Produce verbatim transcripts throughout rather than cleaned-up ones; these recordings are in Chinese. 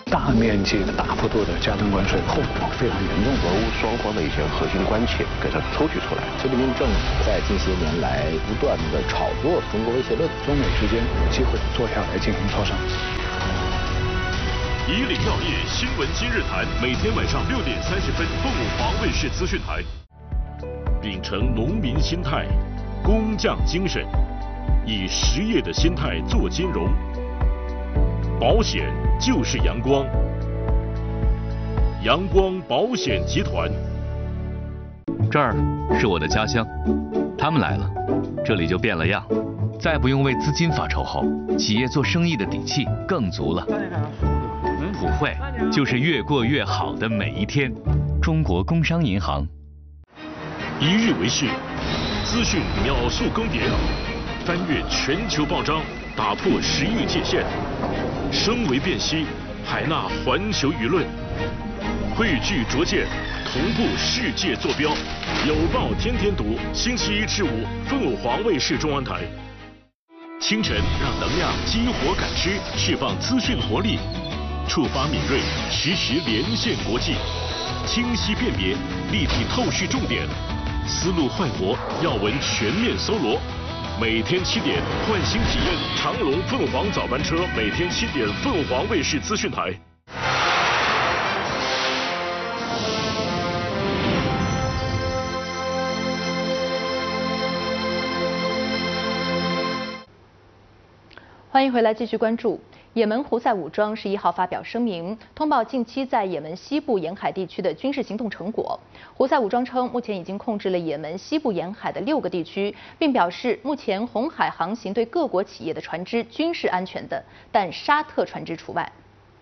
大面积的、大幅度的加征关税，后果非常严重。 俄乌双方的一些核心关切给它抽取出来。 习近平政府在近些年来不断的炒作中国威胁论， 中美之间有机会坐下来进行磋商。 以岭药业新闻今日谈，每天晚上六点三十分，凤凰卫视资讯台。秉承农民心态、工匠精神，以实业的心态做金融。保险就是阳光，阳光保险集团。 这儿是我的家乡，他们来了，这里就变了样。再不用为资金发愁后，企业做生意的底气更足了。普惠就是越过越好的每一天。中国工商银行。 一日为市，资讯秒速更迭，翻越全球报章，打破时域界限，声为辨析，海纳环球舆论，汇聚拙见，同步世界坐标。有报天天读，星期一至五，凤凰卫视中文台。清晨让能量激活感知，释放资讯活力。触发敏锐，实时连线国际，清晰辨别，立体透视重点，思路焕活，要闻全面搜罗。每天七点，换新体验长龙凤凰早班车，每天七点，凤凰卫视资讯台。 欢迎回来，继续关注。也门胡塞武装十一号发表声明，通报近期在也门西部沿海地区的军事行动成果。胡塞武装称，目前已经控制了也门西部沿海的六个地区，并表示，目前红海航行对各国企业的船只均是安全的，但沙特船只除外。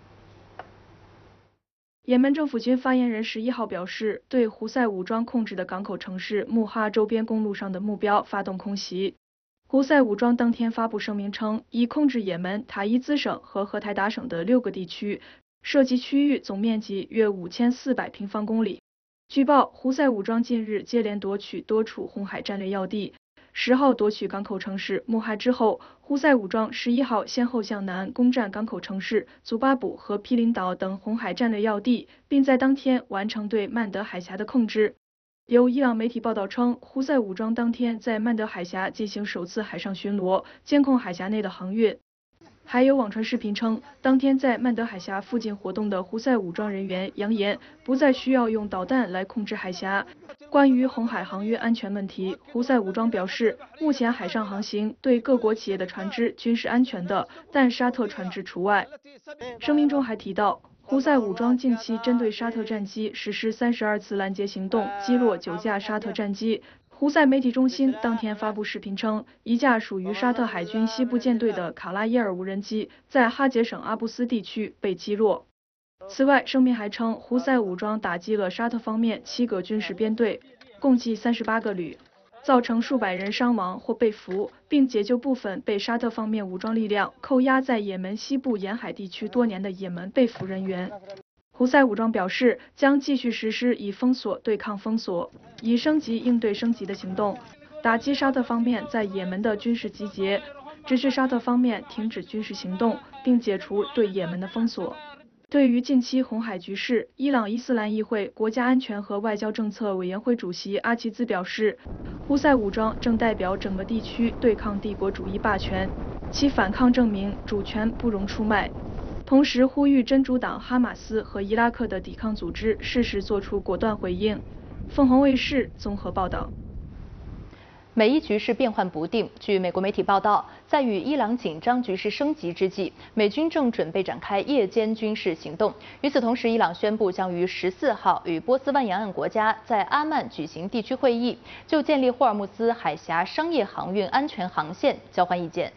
也门政府军发言人十一号表示，对胡塞武装控制的港口城市穆哈周边公路上的目标发动空袭。胡塞武装当天发布声明称，已控制也门塔伊兹省和荷台达省的六个地区，涉及区域总面积约五千四百平方公里。据报，胡塞武装近日接连夺取多处红海战略要地。十号夺取港口城市穆哈之后，胡塞武装十一号先后向南攻占港口城市祖巴卜和毗邻岛等红海战略要地，并在当天完成对曼德海峡的控制。有伊朗媒体报道称，胡塞武装当天在曼德海峡进行首次海上巡逻，监控海峡内的航运。还有网传视频称，当天在曼德海峡附近活动的胡塞武装人员扬言，不再需要用导弹来控制海峡。关于红海航运安全问题，胡塞武装表示，目前海上航行对各国企业的船只均是安全的，但沙特船只除外。声明中还提到，胡塞武装近期针对沙特战机实施三十二次拦截行动，击落九架沙特战机。胡塞媒体中心当天发布视频称，一架属于沙特海军西部舰队的卡拉耶尔无人机在哈杰省阿布斯地区被击落。此外，声明还称，胡塞武装打击了沙特方面七个军事编队，共计三十八个旅，造成数百人伤亡或被俘，并解救部分被沙特方面武装力量扣押在也门西部沿海地区多年的也门被俘人员。胡塞武装表示，将继续实施以封锁对抗封锁，以升级应对升级的行动，打击沙特方面在也门的军事集结，指示沙特方面停止军事行动，并解除对也门的封锁。对于近期红海局势，伊朗伊斯兰议会国家安全和外交政策委员会主席阿齐兹表示，胡塞武装正代表整个地区对抗帝国主义霸权，其反抗证明主权不容出卖。同时呼吁真主党哈马斯和伊拉克的抵抗组织适时做出果断回应。凤凰卫视综合报道。 美伊局势变幻不定。据美国媒体报道，在与伊朗紧张局势升级之际，美军正准备展开夜间军事行动。与此同时，伊朗宣布将于十四号与波斯湾沿岸国家在阿曼举行地区会议，就建立霍尔木兹海峡商业航运安全航线交换意见。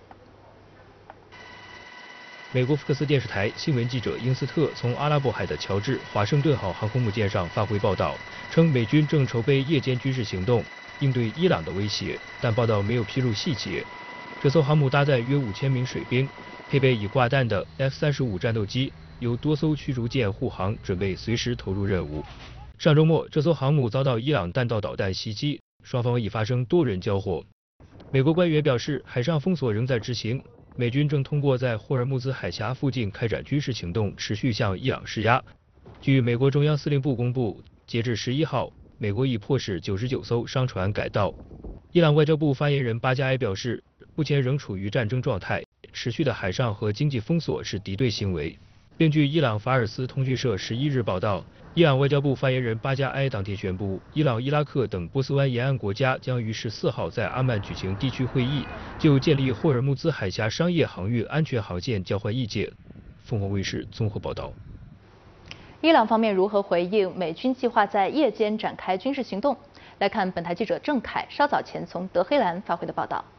美国福克斯电视台新闻记者英斯特从阿拉伯海的乔治华盛顿号航空母舰上发回报道，称美军正筹备夜间军事行动，应对伊朗的威胁，但报道没有披露细节。这艘航母搭载约五千名水兵，配备已挂弹的 F 三十五战斗机，由多艘驱逐舰护航，准备随时投入任务。上周末，这艘航母遭到伊朗弹道导弹袭击，双方已发生多人交火。美国官员表示，海上封锁仍在执行。 美军正通过在霍尔木兹海峡附近开展军事行动，持续向伊朗施压。据美国中央司令部公布，截至十一号，美国已迫使九十九艘商船改道。伊朗外交部发言人巴加埃表示，目前仍处于战争状态，持续的海上和经济封锁是敌对行为。另据伊朗法尔斯通讯社十一日报道，伊朗外交部发言人巴加埃当天宣布，伊朗、伊拉克等波斯湾沿岸国家将于十四号在阿曼举行地区会议，就建立霍尔木兹海峡商业航运安全航线交换意见。凤凰卫视综合报道。 伊朗方面如何回应美军计划在夜间展开军事行动？来看本台记者郑凯稍早前从德黑兰发回的报道。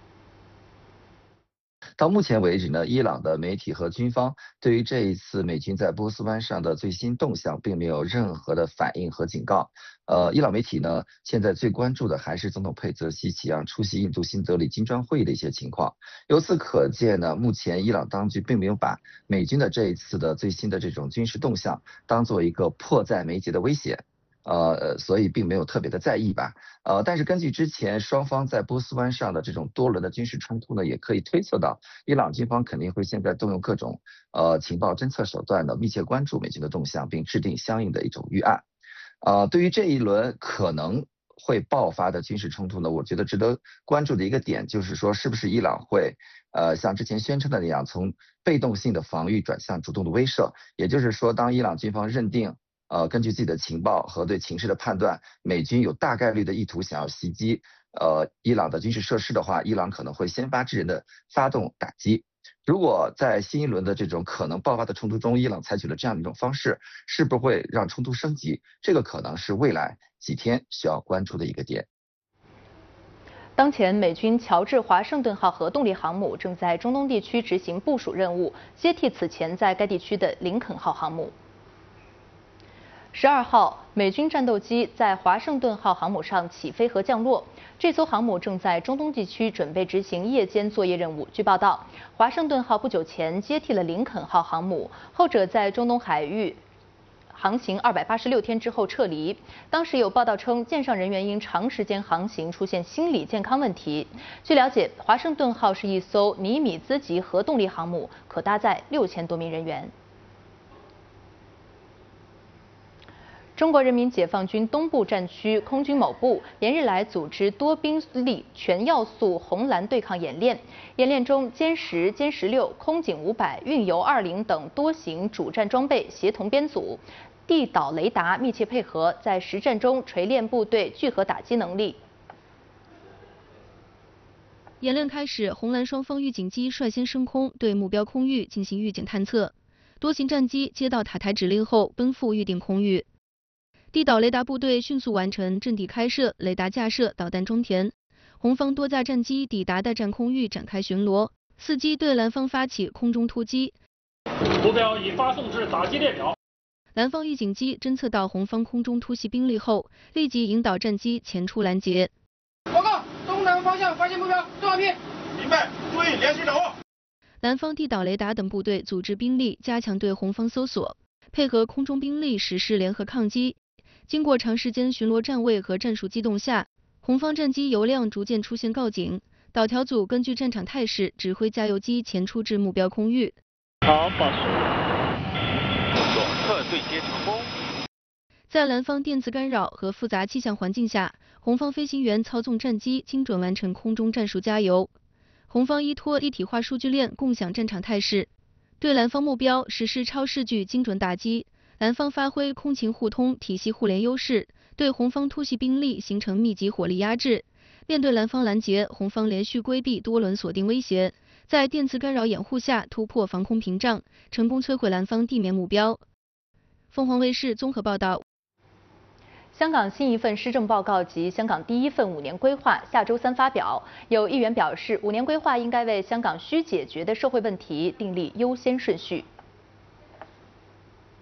到目前为止呢，伊朗的媒体和军方对于这一次美军在波斯湾上的最新动向，并没有任何的反应和警告。呃，伊朗媒体呢，现在最关注的还是总统佩泽西奇扬出席印度新德里金砖会议的一些情况。由此可见呢，目前伊朗当局并没有把美军的这一次的最新的这种军事动向当做一个迫在眉睫的威胁。呃，所以并没有特别的在意吧。呃，但是根据之前双方在波斯湾上的这种多轮的军事冲突呢，也可以推测到，伊朗军方肯定会现在动用各种呃情报侦测手段的密切关注美军的动向，并制定相应的一种预案。呃，对于这一轮可能会爆发的军事冲突呢，我觉得值得关注的一个点就是说，是不是伊朗会呃像之前宣称的那样，从被动性的防御转向主动的威慑，也就是说，当伊朗军方认定呃，根据自己的情报和对情势的判断，美军有大概率的意图想要袭击呃伊朗的军事设施的话，伊朗可能会先发制人的发动打击。如果在新一轮的这种可能爆发的冲突中，伊朗采取了这样的一种方式，是不是会让冲突升级？这个可能是未来几天需要关注的一个点。 当前，美军乔治华盛顿号核动力航母正在中东地区执行部署任务，接替此前在该地区的林肯号航母。十二号，美军战斗机在华盛顿号航母上起飞和降落。这艘航母正在中东地区准备执行夜间作业任务。据报道，华盛顿号不久前接替了林肯号航母，后者在中东海域航行二百八十六天之后撤离。当时有报道称，舰上人员因长时间航行出现心理健康问题。据了解，华盛顿号是一艘尼米兹级核动力航母，可搭载六千多名人员。中国人民解放军东部战区空军某部连日来组织多兵力全要素红蓝对抗演练。演练中，歼十、歼十六、空警五百、运油二零等多型主战装备协同编组，地导雷达密切配合，在实战中锤炼部队聚合打击能力。 演练开始，红蓝双方预警机率先升空，对目标空域进行预警探测。多型战机接到塔台指令后，奔赴预定空域。地导雷达部队迅速完成阵地开设、雷达架设、导弹装填。红方多架战机抵达待战空域展开巡逻，伺机对蓝方发起空中突击。 目标已发送至打击列表。 蓝方预警机侦测到红方空中突袭兵力后，立即引导战机前出拦截。 报告，东南方向发现目标，重要兵。明白，注意连续掌握。 蓝方地导雷达等部队组织兵力加强对红方搜索，配合空中兵力实施联合抗击。经过长时间巡逻站位和战术机动下，红方战机油量逐渐出现告警。导调组根据战场态势指挥加油机前出至目标空域。 好，保持。 左侧对接成功。 在蓝方电子干扰和复杂气象环境下，红方飞行员操纵战机精准完成空中战术加油。红方依托一体化数据链共享战场态势，对蓝方目标实施超视距精准打击。蓝方发挥空情互通、体系互联优势，对红方突袭兵力形成密集火力压制。面对蓝方拦截，红方连续规避多轮锁定威胁，在电磁干扰掩护下突破防空屏障，成功摧毁蓝方地面目标。凤凰卫视综合报道。 香港新一份施政报告及香港第一份五年规划下周三发表，有议员表示，五年规划应该为香港需解决的社会问题订立优先顺序。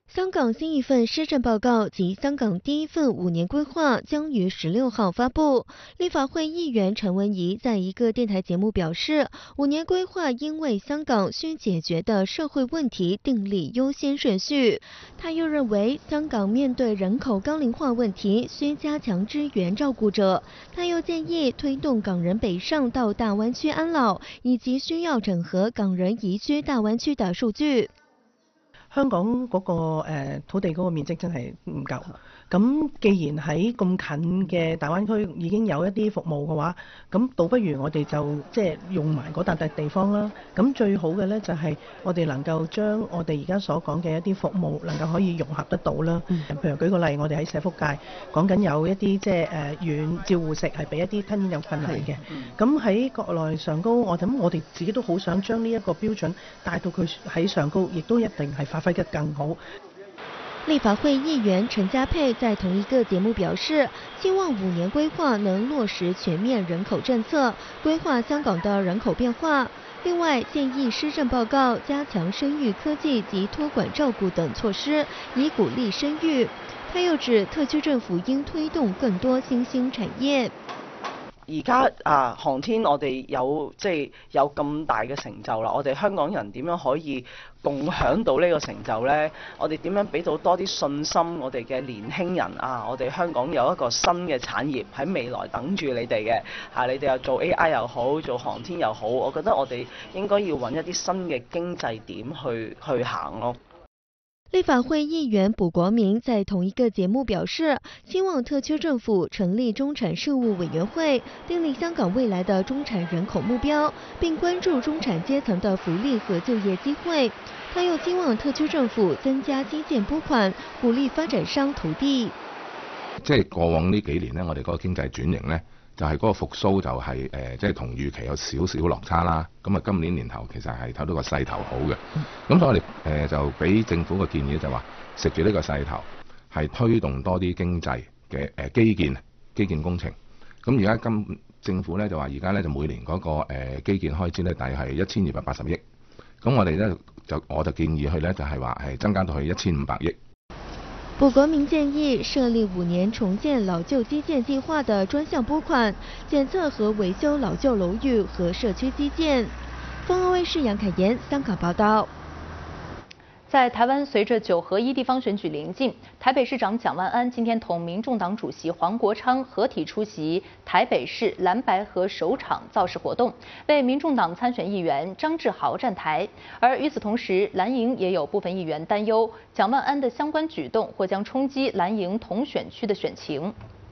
香港新一份施政报告及香港第一份五年规划将于十六号发布。立法会议员陈文仪在一个电台节目表示，五年规划应为香港需解决的社会问题订立优先顺序。他又认为，香港面对人口高龄化问题，需加强支援照顾者。他又建议推动港人北上到大湾区安老，以及需要整合港人移居大灣區的數據。 香港嗰、那個、呃、土地嗰個面積真係唔夠，咁既然喺咁近嘅大灣區已經有一啲服務嘅話，咁倒不如我哋就即係用埋嗰笪地方啦。咁最好嘅咧就係、是、我哋能夠將我哋而家所講嘅一啲服務能夠可以融合得到啦。嗯、譬如舉個例，我哋喺社福界講緊有一啲即係誒軟照護食係俾一啲吞嚥有困難嘅，咁喺、嗯、國內上高，我諗我哋自己都好想將呢一個標準帶到佢喺上高，亦都一定係發揮得更好。 立法會議員陳家佩在同一個節目表示，希望五年規劃能落實全面人口政策，規劃香港的人口變化。另外，建議施政報告加強生育科技及託管照顧等措施，以鼓勵生育。他又指，特區政府應推動更多新興產業。 而家啊，航天我哋有即係有咁大嘅成就啦，我哋香港人點樣可以共享到呢個成就呢？我哋點樣俾到多啲信心我哋嘅年輕人啊？我哋香港有一個新嘅產業喺未來等住你哋嘅嚇，你哋又做 A I 又好，做航天又好，我覺得我哋應該要揾一啲新嘅經濟點去去行咯。 立法會議員卜國明在同一個節目表示，希望特區政府成立中產事務委員會，訂立香港未來的中產人口目標，並關注中產階層的福利和就業機會。他又希望特區政府增加基建撥款，鼓勵發展商投地。 即係過往呢幾年呢，我哋嗰個經濟轉型呢，就係、是、嗰個復甦就係、是、誒、呃，即係同預期有少少落差啦。咁啊，今年年頭其實係睇到個勢頭好嘅。咁所以我哋誒、呃、就俾政府個建議就話，食住呢個勢頭，係推動多啲經濟嘅誒、呃、基建基建工程。咁而家今政府咧就話，而家咧就每年嗰、那個、呃、基建開支咧，大約係一千二百八十億。咁我哋咧就我就建議佢咧就係話係增加到去一千五百億。 卜國明建議設立五年重建老舊基建計劃的專項撥款，檢測和維修老舊樓宇和社區基建。鳳凰衛視楊凱妍香港報道。 在台灣，隨着九合一地方選舉臨近，台北市長蔣萬安今天同民眾黨主席黃國昌合體出席台北市藍白河首場造勢活動，為民眾黨參選議員張志豪站台。而與此同時，藍營也有部分議員擔憂蔣萬安的相關舉動或將衝擊藍營同選區的選情。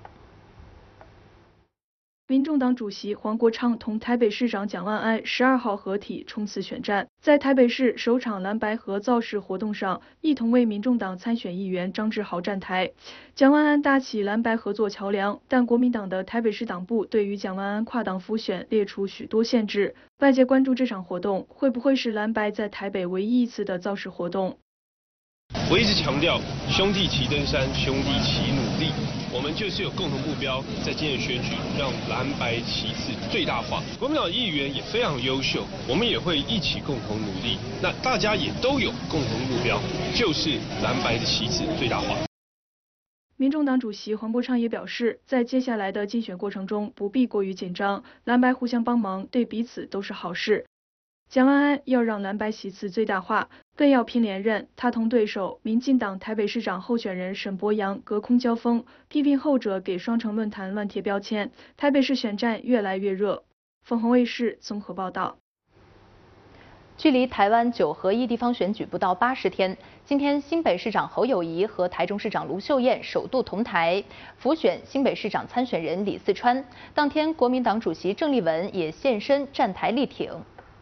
民眾黨主席黃國昌同台北市長蔣萬安十二號合體衝刺選戰，在台北市首場藍白河造勢活動上，一同為民眾黨參選議員張志豪站台。蔣萬安搭起藍白合作橋樑，但國民黨的台北市黨部對於蔣萬安跨黨輔選列出許多限制。外界關注這場活動會不會是藍白在台北唯一一次的造勢活動。 我一直強調，兄弟齊登山，兄弟齊努力。我們就是有共同目標，在今年選舉讓藍白旗幟最大化。國民黨議員也非常優秀，我們也會一起共同努力。那大家也都有共同目標，就是藍白的旗幟最大化。 民眾黨主席黃國昌也表示，在接下來的競選過程中不必過於緊張，藍白互相幫忙，對彼此都是好事。蔣萬安要讓藍白席次最大化，更要拼連任。他同對手民進黨台北市長候選人沈伯洋隔空交鋒，批評後者給雙城論壇亂貼標籤。台北市選戰越來越熱。鳳凰衛視綜合報道。 距離台灣九合一地方選舉不到八十天，今天新北市長侯友宜和台中市長盧秀燕首度同台輔選新北市長參選人李四川。當天，國民黨主席鄭麗文也現身站台力挺。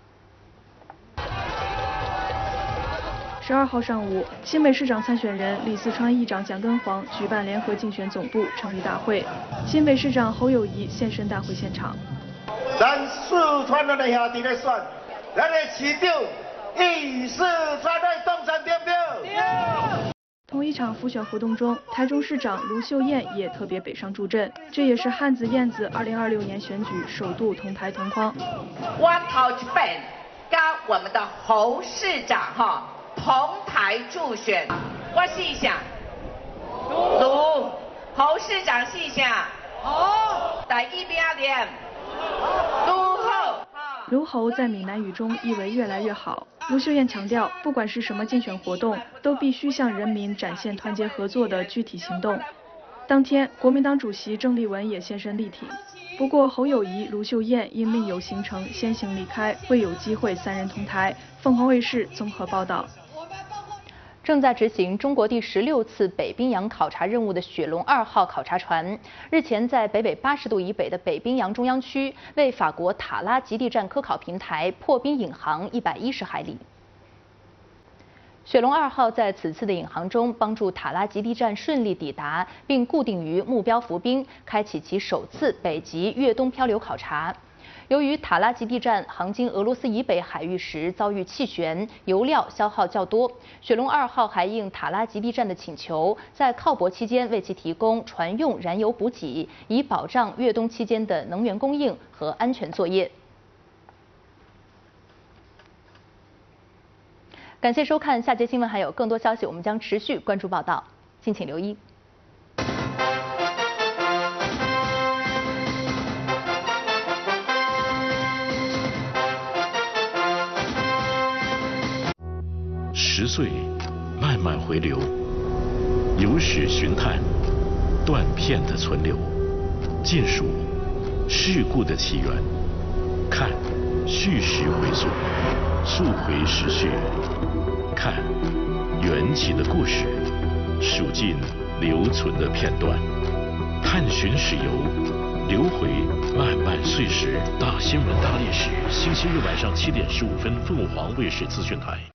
十二號上午，新北市長參選人李四川議長蔣根煌舉辦聯合競選總部成立大會，新北市長侯友宜現身大會現場。 咱四川的兄弟來選，咱的市長以四川來當選對不對？ 同一場輔選活動中，台中市長盧秀燕也特別北上助陣，這也是漢子燕子二零二六年選舉首度同台同框。 我頭一本跟我們的侯市長哈。同台助選， 我细想，如侯市长细想，好，第一名念，如后。 如侯在闽南语中意为越来越好。卢秀燕强调，不管是什么竞选活动，都必须向人民展现团结合作的具体行动。当天，国民党主席郑丽文也现身力挺。不过，侯友宜、卢秀燕因另有行程先行离开，未有机会三人同台。凤凰卫视综合报道。 正在执行中国第十六次北冰洋考察任务的雪龙二号考察船，日前在北纬八十度以北的北冰洋中央区，为法国塔拉极地站科考平台破冰引航一百一十海里。雪龙二号在此次的引航中，帮助塔拉极地站顺利抵达，并固定于目标浮冰，开启其首次北极越冬漂流考察。由于塔拉极地站航经俄罗斯以北海域时遭遇气旋，油料消耗较多，雪龙二号还应塔拉极地站的请求，在靠泊期间为其提供船用燃油补给，以保障越冬期间的能源供应和安全作业。感谢收看，下节新闻还有更多消息，我们将持续关注报道，敬请留意。 十岁，慢慢回流，有史寻探，断片的存留，尽数事故的起源，看叙事回溯，溯回时序，看缘起的故事，数尽留存的片段，探寻史游，留回漫漫岁时。大新闻大历史，星期日晚上七点十五分，凤凰卫视资讯台。